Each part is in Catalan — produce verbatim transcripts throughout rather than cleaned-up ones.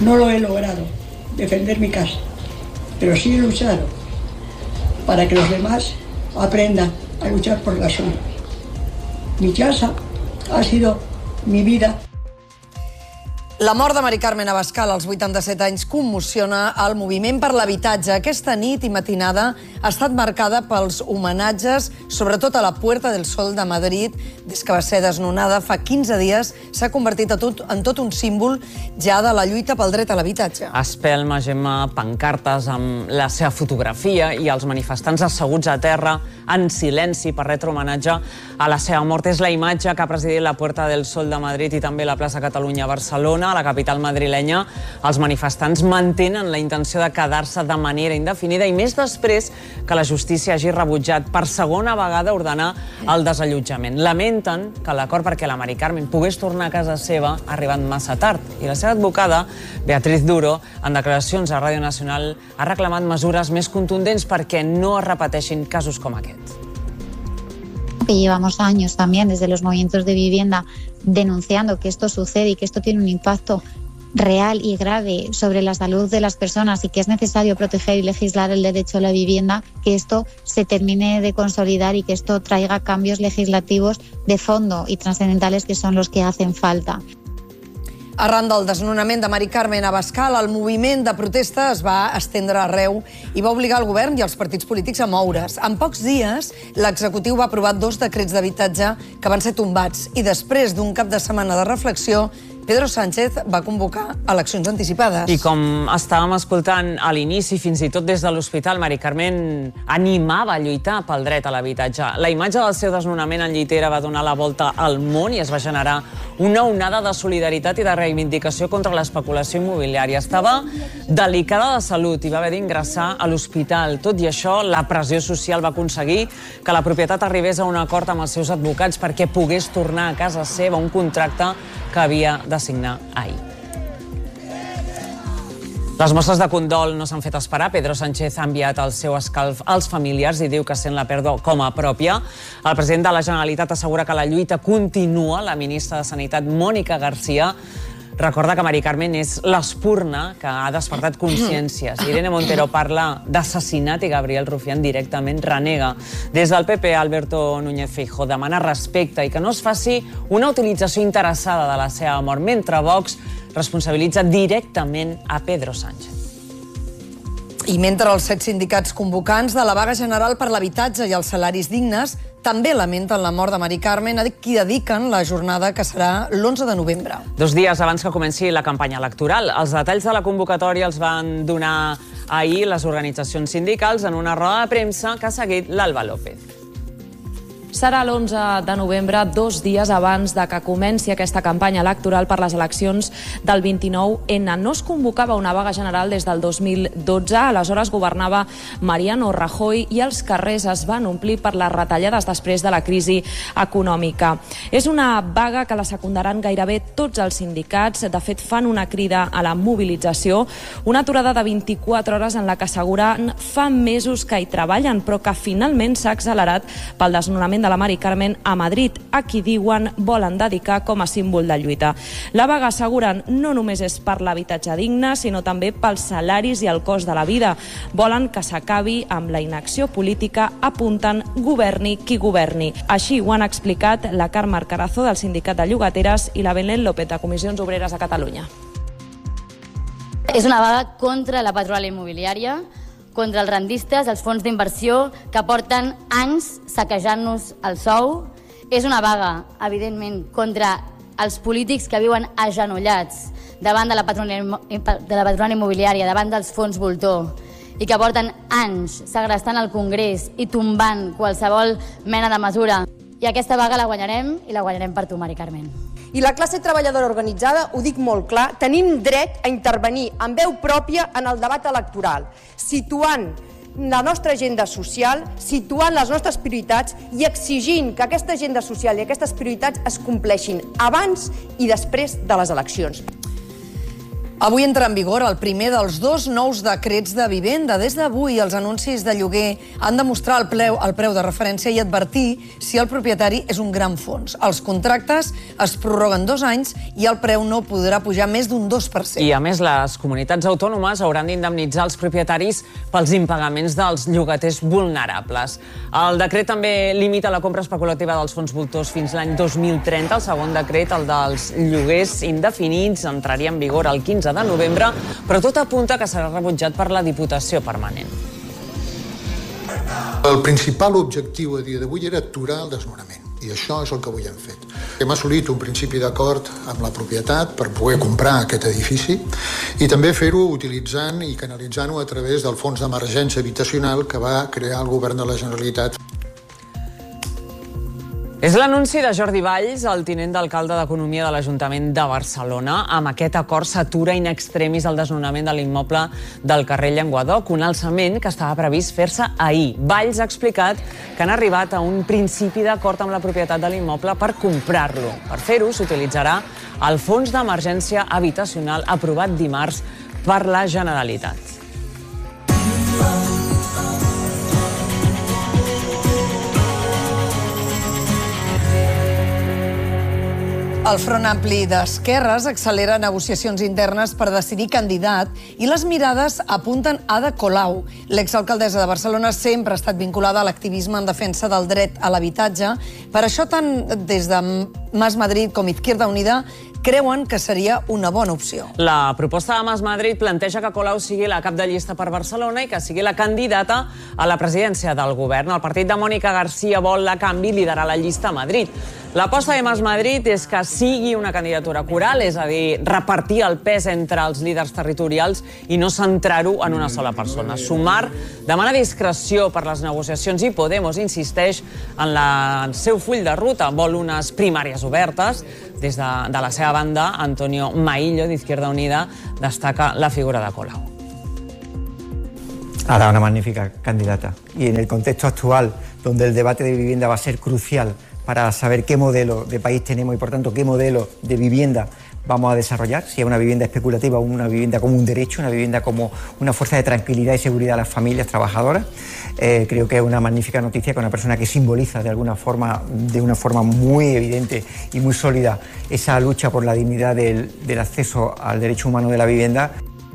No lo he logrado, defender mi casa, pero sí he luchado para que los demás aprendan a luchar por la suya. Mi casa ha sido mi vida. La mort de Mari Carmen Abascal als vuitanta-set anys commociona el moviment per l'habitatge. Aquesta nit i matinada ha estat marcada pels homenatges, sobretot a la Puerta del Sol de Madrid. Des que va ser desnonada fa quinze dies, s'ha convertit en tot un símbol ja de la lluita pel dret a l'habitatge. Espelma, Gemma, pancartes amb la seva fotografia i els manifestants asseguts a terra en silenci per retre homenatge a la seva mort. És la imatge que ha presidit la Puerta del Sol de Madrid i també la plaça Catalunya a Barcelona. A la capital madrilenya, els manifestants mantenen la intenció de quedar-se de manera indefinida i més després que la justícia hagi rebutjat per segona vegada ordenar el desallotjament. Lamenten que l'acord perquè la Mari Carmen pogués tornar a casa seva ha arribat massa tard i la seva advocada, Beatriz Duro, en declaracions a Ràdio Nacional, ha reclamat mesures més contundents perquè no es repeteixin casos com aquest. Que llevamos años también desde los movimientos de vivienda denunciando que esto sucede y que esto tiene un impacto real y grave sobre la salud de las personas y que es necesario proteger y legislar el derecho a la vivienda, que esto se termine de consolidar y que esto traiga cambios legislativos de fondo y trascendentales que son los que hacen falta. Arran del desnonament de Mari Carmen Abascal, el moviment de protesta es va estendre arreu i va obligar el govern i els partits polítics a moure's. En pocs dies, l'executiu va aprovar dos decrets d'habitatge que van ser tombats i després d'un cap de setmana de reflexió, Pedro Sánchez va convocar eleccions anticipades. I com estàvem escoltant a l'inici, fins i tot des de l'hospital, Mari Carmen animava a lluitar pel dret a l'habitatge. La imatge del seu desnonament en llitera va donar la volta al món i es va generar una onada de solidaritat i de reivindicació contra l'especulació immobiliària. Estava delicada de salut i va haver d'ingressar a l'hospital. Tot i això, la pressió social va aconseguir que la propietat arribés a un acord amb els seus advocats perquè pogués tornar a casa seva, un contracte que havia de signar ahir. Les mostres de condol no s'han fet esperar. Pedro Sánchez ha enviat el seu escalf als familiars i diu que sent la pèrdua com a pròpia. El president de la Generalitat assegura que la lluita continua. La ministra de Sanitat, Mònica García, recorda que Mari Carmen és l'espurna que ha despertat consciències. Irene Montero parla d'assassinat i Gabriel Rufián directament renega. Des del P P, Alberto Núñez Feijóo demana respecte i que no es faci una utilització interessada de la seva mort, mentre Vox responsabilitza directament a Pedro Sánchez. I mentre els set sindicats convocants de la vaga general per l'habitatge i els salaris dignes també lamenten la mort de Mari Carmen, a qui dediquen la jornada que serà l'onze de novembre. Dos dies abans que comenci la campanya electoral. Els detalls de la convocatòria els van donar ahir les organitzacions sindicals en una roda de premsa que ha seguit l'Alba López. Serà l'onze de novembre, dos dies abans de que comenci aquesta campanya electoral per les eleccions del vint-i-nou ena. No es convocava una vaga general des del dos mil dotze, aleshores governava Mariano Rajoy i els carrers es van omplir per les retallades després de la crisi econòmica. És una vaga que la secundaran gairebé tots els sindicats. De fet, fan una crida a la mobilització, una aturada de vint-i-quatre hores en la que asseguren fa mesos que hi treballen, però que finalment s'ha accelerat pel desnonament de la Mari Carmen a Madrid, a qui diuen volen dedicar com a símbol de lluita. La vaga, asseguren, no només és per l'habitatge digne, sinó també pels salaris i el cost de la vida. Volen que s'acabi amb la inacció política, apunten governi qui governi. Així ho han explicat la Carme Arcarazo del Sindicat de Llogateres i la Belén López de Comissions Obreres a Catalunya. És una vaga contra la patronal immobiliària, contra els rendistes, els fons d'inversió que porten anys saquejant-nos el sou. És una vaga, evidentment, contra els polítics que viuen agenollats davant de la patronal, de la patronal immobiliària, davant dels fons voltor, i que porten anys segrestant el Congrés i tombant qualsevol mena de mesura. I aquesta vaga la guanyarem, i la guanyarem per tu, Mari Carmen. I la classe treballadora organitzada, ho dic molt clar, tenim dret a intervenir amb veu pròpia en el debat electoral, situant la nostra agenda social, situant les nostres prioritats i exigint que aquesta agenda social i aquestes prioritats es compleixin abans i després de les eleccions. Avui entra en vigor el primer dels dos nous decrets de vivenda. Des d'avui, els anuncis de lloguer han de mostrar el preu, el preu de referència i advertir si el propietari és un gran fons. Els contractes es prorroguen dos anys i el preu no podrà pujar més d'un dos per cent. I, a més, les comunitats autònomes hauran d'indemnitzar els propietaris pels impagaments dels llogaters vulnerables. El decret també limita la compra especulativa dels fons voltors fins l'any dos mil trenta. El segon decret, el dels lloguers indefinits, entraria en vigor el quinze de novembre, però tot apunta que serà rebutjat per la Diputació Permanent. El principal objectiu a dia d'avui era aturar el desnonament, i això és el que avui hem fet. Hem assolit un principi d'acord amb la propietat per poder comprar aquest edifici i també fer-ho utilitzant i canalitzant-ho a través del Fons d'Emergència Habitacional que va crear el Govern de la Generalitat. És l'anunci de Jordi Valls, el tinent d'alcalde d'Economia de l'Ajuntament de Barcelona. Amb aquest acord s'atura in extremis el desnonament de l'immoble del carrer Llenguadoc, un alçament que estava previst fer-se ahir. Valls ha explicat que han arribat a un principi d'acord amb la propietat de l'immoble per comprar-lo. Per fer-ho s'utilitzarà el Fons d'Emergència Habitacional aprovat dimarts per la Generalitat. El Front Ampli d'Esquerres accelera negociacions internes per decidir candidat i les mirades apunten a Ada Colau. L'exalcaldessa de Barcelona sempre ha estat vinculada a l'activisme en defensa del dret a l'habitatge. Per això, tant des de Mas Madrid com Izquierda Unida creuen que seria una bona opció. La proposta de Mas Madrid planteja que Colau sigui la cap de llista per Barcelona i que sigui la candidata a la presidència del govern. El partit de Mònica Garcia vol, a canvi, liderar la llista a Madrid. L'aposta de Mas Madrid és que sigui una candidatura coral, és a dir, repartir el pes entre els líders territorials i no centrar-ho en una sola persona. Sumar demana discreció per les negociacions i Podemos insisteix en el seu full de ruta. Vol unes primàries obertes. Des de, de la seva banda, Antonio Maillo, d'Izquierda Unida, destaca la figura de Colau. Hará una magnífica candidata. Y en el contexto actual, donde el debate de vivienda va a ser crucial para saber qué modelo de país tenemos y, por tanto, qué modelo de vivienda vamos a desarrollar, si es una vivienda especulativa o una vivienda como un derecho, una vivienda como una fuerza de tranquilidad y seguridad a las familias trabajadoras. Eh, creo que es una magnífica noticia que una persona que simboliza de alguna forma, de una forma muy evidente y muy sólida esa lucha por la dignidad del, del acceso al derecho humano de la vivienda.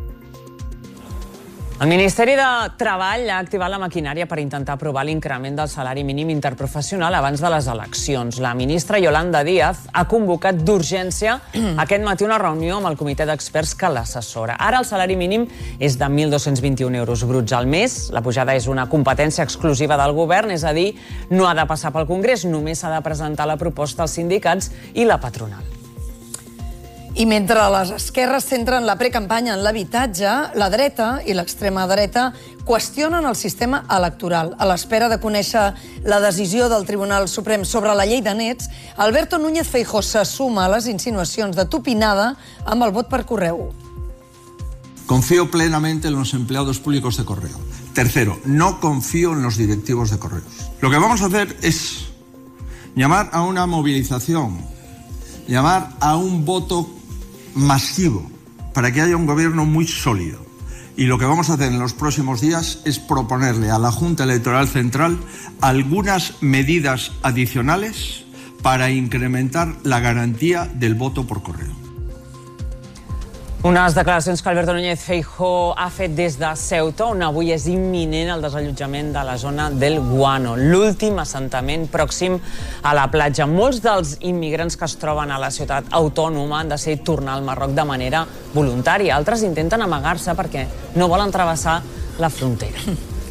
El Ministeri de Treball ha activat la maquinària per intentar aprovar l'increment del salari mínim interprofessional abans de les eleccions. La ministra Yolanda Díaz ha convocat d'urgència aquest matí una reunió amb el comitè d'experts que l'assessora. Ara el salari mínim és de mil dos-cents vint-i-un euros bruts al mes. La pujada és una competència exclusiva del govern, és a dir, no ha de passar pel Congrés, només s'ha de presentar la proposta als sindicats i la patronal. I mentre les esquerres centren la precampanya en l'habitatge, la dreta i l'extrema dreta qüestionen el sistema electoral. A l'espera de conèixer la decisió del Tribunal Suprem sobre la llei de nets, Alberto Núñez Feijóo se suma a les insinuacions de tupinada amb el vot per correu. Confío plenamente en los empleados públicos de correo. Tercero, no confío en los directivos de correos. Lo que vamos a hacer es llamar a una movilización, llamar a un voto masivo para que haya un gobierno muy sólido. Y lo que vamos a hacer en los próximos días es proponerle a la Junta Electoral Central algunas medidas adicionales para incrementar la garantía del voto por correo. Unes declaracions que Alberto Núñez Feijóo ha fet des de Ceuta, on avui és imminent el desallotjament de la zona del Guano, l'últim assentament pròxim a la platja. Molts dels immigrants que es troben a la ciutat autònoma han decidit tornar al Marroc de manera voluntària. Altres intenten amagar-se perquè no volen travessar la frontera.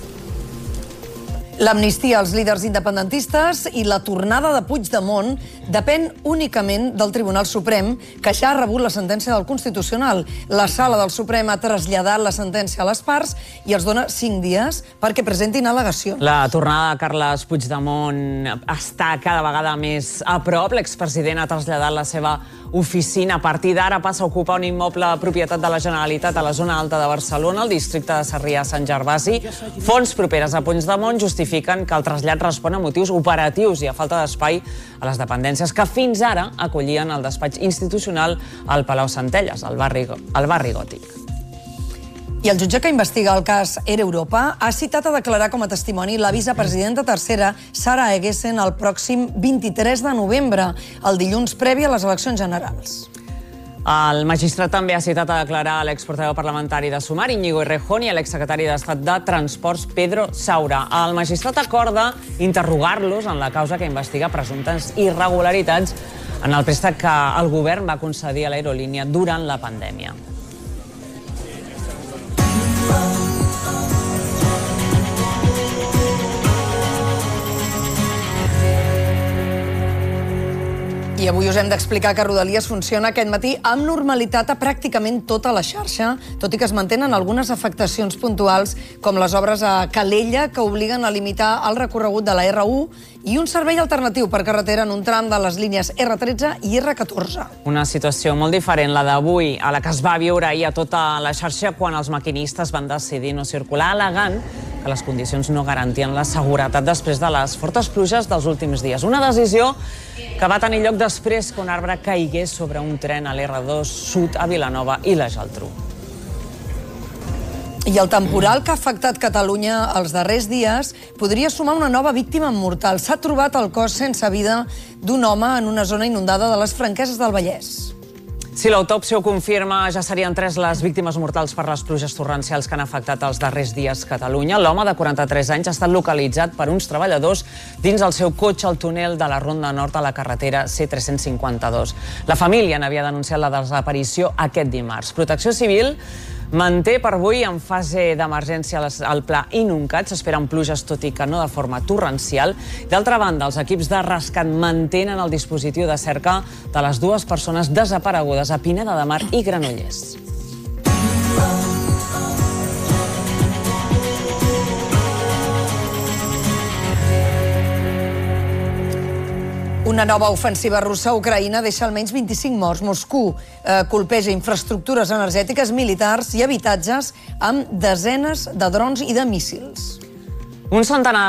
L'amnistia als líders independentistes i la tornada de Puigdemont depèn únicament del Tribunal Suprem, que ja ha rebut la sentència del Constitucional. La Sala del Suprem ha traslladat la sentència a les parts i els dona cinc dies perquè presentin al·legacions. La tornada de Carles Puigdemont està cada vegada més a prop. L'expresident ha traslladat la seva oficina. A partir d'ara passa a ocupar un immoble de propietat de la Generalitat a la zona alta de Barcelona, al districte de Sarrià-Sant Gervasi. Fonts properes a Puigdemont justifiquen que el trasllat respon a motius operatius i a falta d'espai a les dependències que fins ara acollien el despatx institucional al Palau Centelles, al barri, al barri Gòtic. I el jutge que investiga el cas Air Europa ha citat a declarar com a testimoni la vicepresidenta tercera, Sara Eguesen, el pròxim vint-i-tres de novembre, el dilluns previ a les eleccions generals. El magistrat també ha citat a declarar l'exportaveu parlamentari de Sumar, Íñigo Errejón, i l'exsecretari d'Estat de Transports, Pedro Saura. El magistrat acorda interrogar-los en la causa que investiga presumptes irregularitats en el préstec que el govern va concedir a l'aerolínia durant la pandèmia. I avui us hem d'explicar que Rodalies funciona aquest matí amb normalitat a pràcticament tota la xarxa, tot i que es mantenen algunes afectacions puntuals, com les obres a Calella, que obliguen a limitar el recorregut de la erre u, i un servei alternatiu per carretera en un tram de les línies erre tretze i erre catorze. Una situació molt diferent, la d'avui, a la que es va viure ahir a tota la xarxa quan els maquinistes van decidir no circular, al·legant que les condicions no garantien la seguretat després de les fortes pluges dels últims dies. Una decisió que va tenir lloc després que un arbre caigués sobre un tren a l'erre dos sud a Vilanova i la Geltrú. I el temporal que ha afectat Catalunya els darrers dies podria sumar una nova víctima mortal. S'ha trobat el cos sense vida d'un home en una zona inundada de les Franqueses del Vallès. Si l'autòpsia ho confirma, ja serien tres les víctimes mortals per les pluges torrencials que han afectat els darrers dies Catalunya. L'home de quaranta-tres anys ha estat localitzat per uns treballadors dins el seu cotxe al túnel de la Ronda Nord a la carretera ce tres-cents cinquanta-dos. La família n'havia denunciat la desaparició aquest dimarts. Protecció Civil manté per avui en fase d'emergència el pla Inuncat. S'esperen pluges, tot i que no de forma torrencial. D'altra banda, els equips de rescat mantenen el dispositiu de cerca de les dues persones desaparegudes a Pineda de Mar i Granollers. Una nova ofensiva russa a Ucraïna deixa almenys vint-i-cinc morts. Moscou eh, colpeja infraestructures energètiques, militars i habitatges amb desenes de drons i de míssils. Un centenar